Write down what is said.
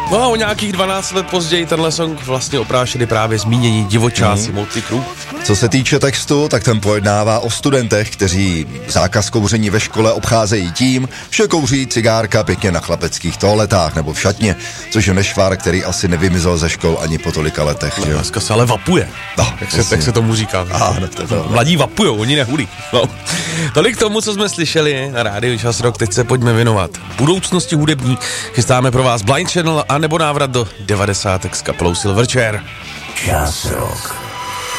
No a o nějakých 12 let později tenhle song vlastně oprášili právě zmínění divočáci Motley Crue. Co se týče textu, tak ten pojednává o studentech, kteří zákaz kouření ve škole obcházejí tím, že kouří cigárka pěkně na chlapeckých toaletách nebo v šatně, což je nešvar, který asi nevymizel ze škol ani po tolika letech. Že? Dneska se ale vapuje, jak se tomu říká. Mladí vapujou, oni nehulí. No. Tolik k tomu, co jsme slyšeli na rádiu Čas Rock, teď se pojďme věnovat budoucnosti hudební. Chystáme pro vás Blind Channel a nebo návrat do 90. s kapelou Silverchair. Čas Rock.